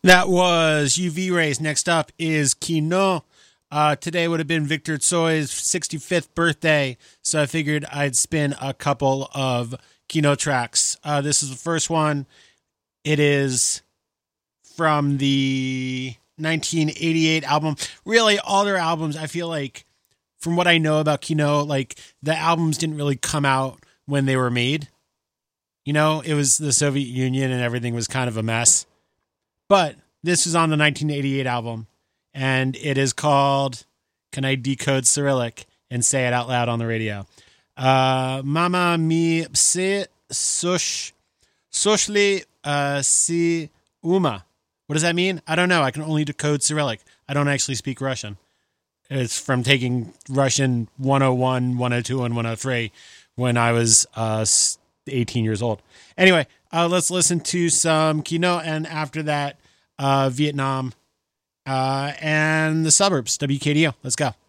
That was UV Rays. Next up is Kino. Today would have been Victor Tsoi's 65th birthday, so I figured I'd spin a couple of Kino tracks. This is the first one. It is from the 1988 album. Really, all their albums, I feel like, from what I know about Kino, like, the albums didn't really come out when they were made. You know, it was the Soviet Union and everything was kind of a mess. But this is on the 1988 album, and it is called, can I decode Cyrillic and say it out loud on the radio? Mama mi pse soshli si uma. What does that mean? I don't know. I can only decode Cyrillic. I don't actually speak Russian. It's from taking Russian 101, 102, and 103 when I was 18 years old. Anyway, let's listen to some Kino, and after that, Vietnam and the suburbs, WKDO. Let's go.